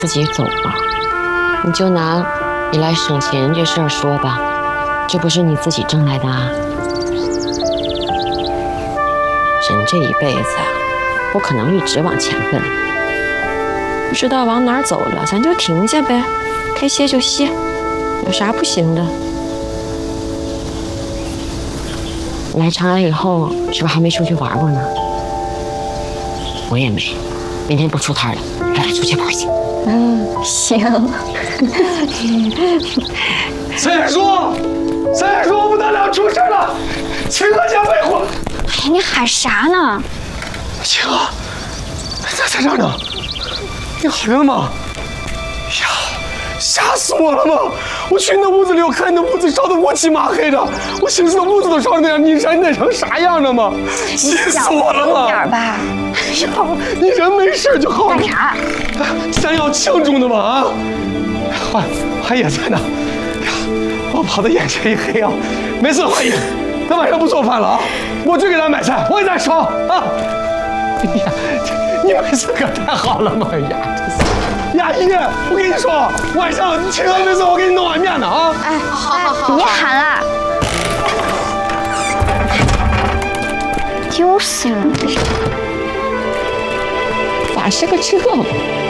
自己走吧。你就拿你来省钱这事儿说吧，这不是你自己挣来的啊。人这一辈子不可能一直往前奔，不知道往哪儿走了，咱就停下呗，该歇就歇，有啥不行的？来长安以后，是不是还没出去玩过呢？我也没，明天不出摊了，咱俩出去玩去。 行。 三爷叔不得了，出事了！秦河家被火！ 哎，你喊啥呢？ 秦河，在这儿呢。你好人吗？呀，吓死我了嘛！我去那屋子里，我看那屋子烧得乌漆麻黑的，我寻思那屋子都烧成那样，你人得成啥样了嘛？气死我了嘛！ 点吧。 哎呀，你人没事就好。 干啥？ 咱要庆祝呢嘛啊！花爷在呢。哎呀，我跑得眼前一黑啊！没事，花爷，他晚上不做饭了啊，我去给他买菜，我也在烧啊。哎呀，你没事可太好了嘛！哎呀，真是。呀，姨，我跟你说，晚上秦河没事，我给你弄碗面呢啊！ 哎，好，别喊了，丢死人了！ 咋是个这？